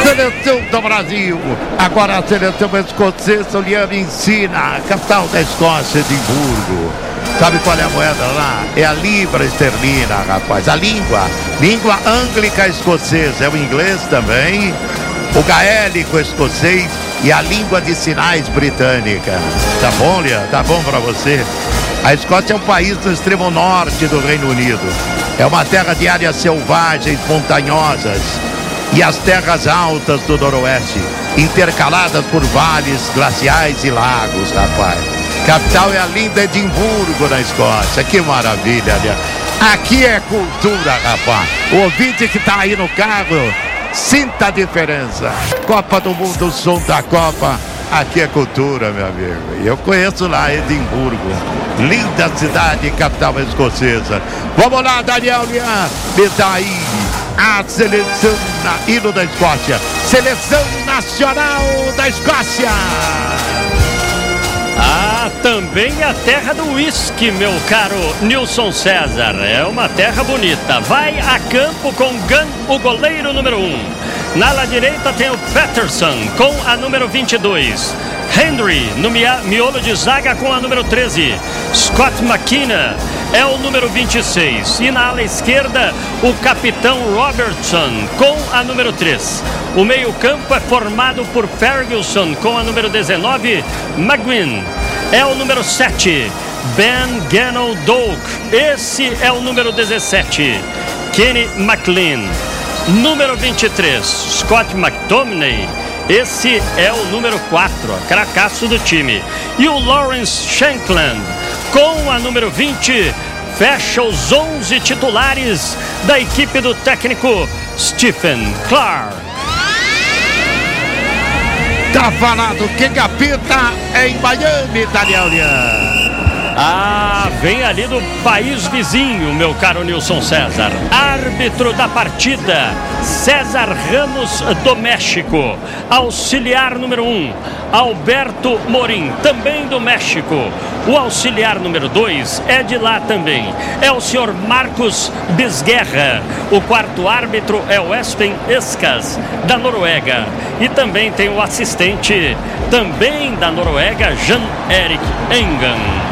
Seleção do Brasil. Agora a seleção escocesa, Liane ensina. Capital da Escócia, Edimburgo. Sabe qual é a moeda lá? É a libra esterlina, rapaz. A língua ânglica escocesa. É o inglês também, o gaélico escocês e a língua de sinais britânica. Tá bom, Liane? Tá bom pra você? A Escócia é um país do extremo norte do Reino Unido. É uma terra de áreas selvagens, montanhosas e as terras altas do noroeste, intercaladas por vales glaciais e lagos, rapaz. Capital é a linda Edimburgo, na Escócia. Que maravilha, né? Aqui é cultura, rapaz. O ouvinte que tá aí no carro, sinta a diferença. Copa do Mundo, o som da Copa. Aqui é cultura, meu amigo. E eu conheço lá Edimburgo. Linda cidade, capital escocesa. Vamos lá, Daniel Lian. Me dá aí a seleção, hino da Escócia. Seleção nacional da Escócia. Ah, também a terra do uísque, meu caro Nilson César. É uma terra bonita. Vai a campo com Gunn, o goleiro número 1. Na ala direita tem o Patterson com a número 22. Henry no miolo de zaga com a número 13. Scott McKenna é o número 26. E na ala esquerda, o capitão Robertson com a número 3. O meio-campo é formado por Ferguson com a número 19. McGuinn é o número 7. Ben Ganodouk, esse é o número 17. Kenny McLean, número 23. Scott McTominay, esse é o número 4, cracaço do time. E o Lawrence Shankland, com a número 20, fecha os 11 titulares da equipe do técnico Stephen Clark. Tá falado, quem apita é em Miami, Daniel Lian. Ah, vem ali do país vizinho, meu caro Nilson César. Árbitro da partida, César Ramos, do México. Auxiliar número 1, Alberto Morim, também do México. O auxiliar número 2 é de lá também. É o senhor Marcos Bisguerra. O quarto árbitro é o Espen Eskas, da Noruega. E também tem o assistente, também da Noruega, Jan-Erik Engan.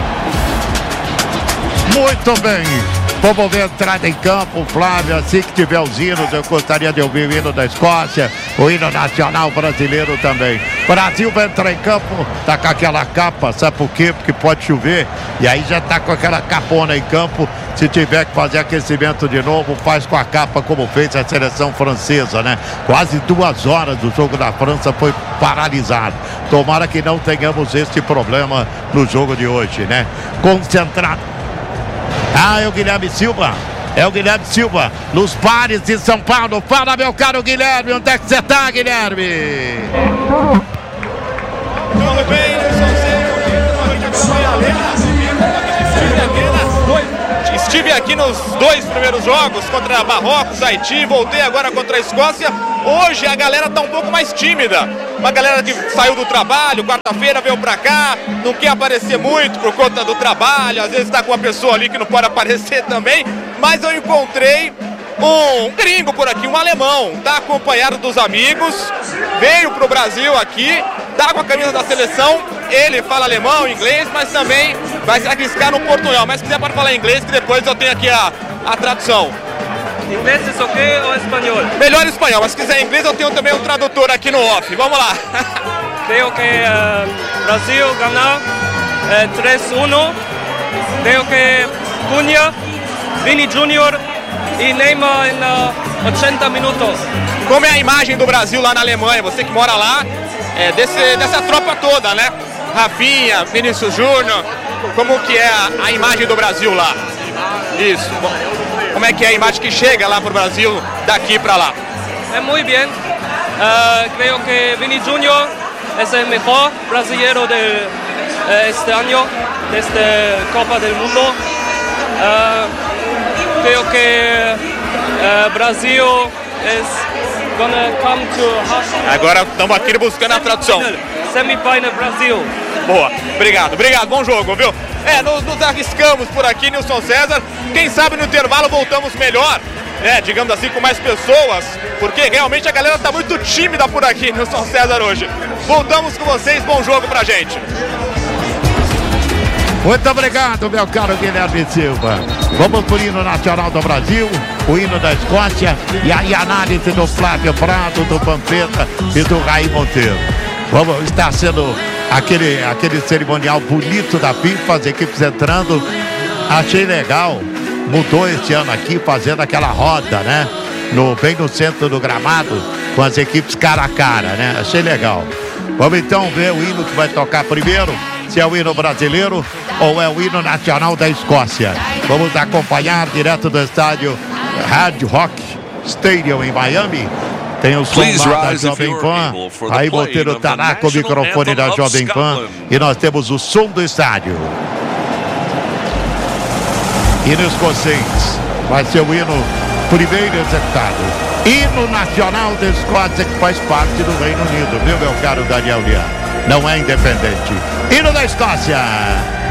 Muito bem, vamos ver a entrada em campo, Flávio. Assim que tiver os hinos, eu gostaria de ouvir o hino da Escócia, o hino nacional brasileiro também. Brasil vai entrar em campo, tá com aquela capa, sabe por quê? Porque pode chover, e aí já tá com aquela capona em campo. Se tiver que fazer aquecimento de novo, faz com a capa, como fez a seleção francesa, né? Quase 2 horas do jogo da França foi paralisado. Tomara que não tenhamos este problema no jogo de hoje, né? Concentrado. Ah, é o Guilherme Silva. É o Guilherme Silva, nos bares de São Paulo. Fala, meu caro Guilherme, onde é que você tá, Guilherme? Tudo bem, estive aqui nos 2 primeiros jogos contra Marrocos, Haiti, voltei agora contra a Escócia. Hoje a galera tá um pouco mais tímida. Uma galera que saiu do trabalho, quarta-feira veio pra cá, não quer aparecer muito por conta do trabalho, às vezes tá com uma pessoa ali que não pode aparecer também, mas eu encontrei um gringo por aqui, um alemão, tá acompanhado dos amigos, veio pro Brasil aqui, tá com a camisa da seleção, ele fala alemão, inglês, mas também vai se arriscar no portunhol, mas se quiser pode falar inglês que depois eu tenho aqui a tradução. Inglês é ok ou espanhol? Melhor espanhol, mas se quiser inglês eu tenho também um tradutor aqui no off, vamos lá. Creo que Brasil ganhou 3-1, creo que Cunha, Vini Júnior e Neymar em 80 minutos. Como é a imagem do Brasil lá na Alemanha? Você que mora lá, dessa tropa toda, né? Rafinha, Vinícius Júnior, como que é a imagem do Brasil lá? Isso. Como é que é a imagem que chega lá pro Brasil daqui para lá? É muito bem. Creo que Vini Júnior é o melhor brasileiro de este ano, desta Copa do Mundo. Creo que Brasil é gonna come to. Agora estamos aqui buscando a tradução. Semifinal Brasil. Boa, obrigado, bom jogo, viu? Nos arriscamos por aqui, Nilson César. Quem sabe no intervalo voltamos melhor digamos assim, com mais pessoas, porque realmente a galera tá muito tímida por aqui no São César hoje. Voltamos com vocês, bom jogo pra gente. Muito obrigado, meu caro Guilherme Silva. Vamos pro hino nacional do Brasil, o hino da Escócia e aí a análise do Flávio Prado, do Pampeta e do Raí Monteiro. Está sendo aquele cerimonial bonito da FIFA, as equipes entrando. Achei legal, mudou este ano aqui, fazendo aquela roda, né? Bem no centro do gramado, com as equipes cara a cara, né? Achei legal. Vamos então ver o hino que vai tocar primeiro, se é o hino brasileiro ou é o hino nacional da Escócia. Vamos acompanhar direto do estádio Hard Rock Stadium em Miami. Tem o som lá da Jovem Pan. Aí Monteiro tá lá com o microfone da Jovem Pan e nós temos o som do estádio. Hino escocês. Vai ser o hino primeiro executado. Hino nacional da Escócia, que faz parte do Reino Unido, viu, meu caro Daniel Lian? Não é independente. Hino da Escócia.